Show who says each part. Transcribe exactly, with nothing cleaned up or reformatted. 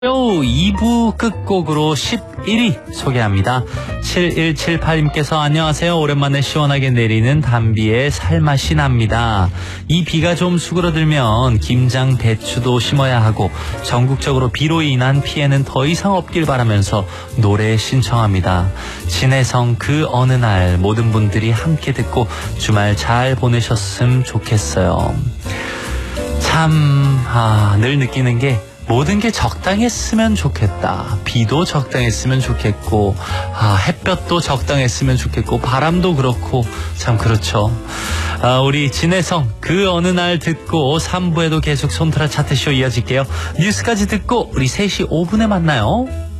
Speaker 1: 이 부 끝곡으로 십일 위 소개합니다. 칠일칠팔님께서 안녕하세요. 오랜만에 시원하게 내리는 단비에 살맛이 납니다. 이 비가 좀 수그러들면 김장, 배추도 심어야 하고 전국적으로 비로 인한 피해는 더 이상 없길 바라면서 노래 신청합니다. 진혜성 그 어느 날 모든 분들이 함께 듣고 주말 잘 보내셨으면 좋겠어요. 참, 아, 늘 느끼는 게 모든 게 적당했으면 좋겠다. 비도 적당했으면 좋겠고, 아, 햇볕도 적당했으면 좋겠고, 바람도 그렇고, 참 그렇죠. 아, 우리 진혜성 그 어느 날 듣고 삼 부에도 계속 손트라 차트쇼 이어질게요. 뉴스까지 듣고 우리 세 시 오 분에 만나요.